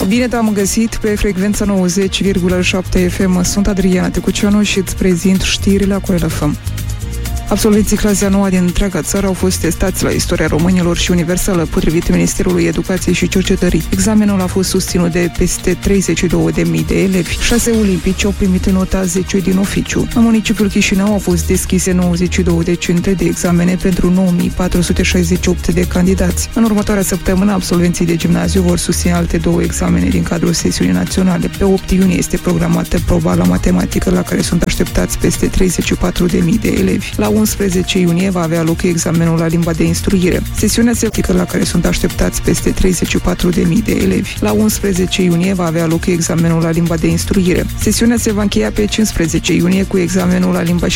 Bine te-am găsit pe frecvența 90,7 FM. Sunt Adriana Tecuceanu și îți prezint știrile Corel FM. Absolvenții clasei a noua din întreaga țară au fost testați la istoria românilor și universală, potrivit Ministerului Educației și Cercetării. Examenul a fost susținut de peste 32.000 de elevi. 6 olimpici au primit nota 10 din oficiu. În municipiul Chișinău au fost deschise 92 de centre de examene pentru 9.468 de candidați. În următoarea săptămână, absolvenții de gimnaziu vor susține alte 2 examene din cadrul sesiunii naționale. Pe 8 iunie este programată proba la matematică, la care sunt așteptați peste 34.000 de elevi. La 11 iunie va avea loc examenul la limba de instruire. Sesiunea semântică, la care sunt așteptați peste 34.000 de elevi. La 11 iunie va avea loc examenul la limba de instruire. Sesiunea se va încheia pe 15 iunie cu examenul la limba